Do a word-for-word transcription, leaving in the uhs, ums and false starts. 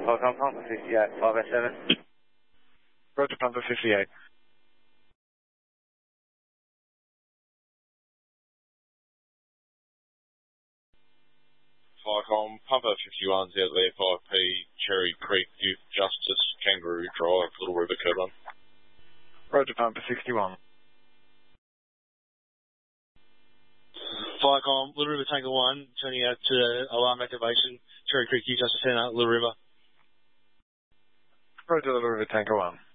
Falcon Pumper fifty-eight, five oh seven. Roger, Pumper fifty-eight. Falcon Pumper fifty-one, Z L E five P, Cherry Creek, Youth Justice, Kangaroo Drive, Little River, Kirtland. Roger, Pumper sixty-one. Falcon, Little River Tanker one, turning out to alarm activation, Cherry Creek, Youth Justice Centre, Little River. Roger, Little River Tanker one.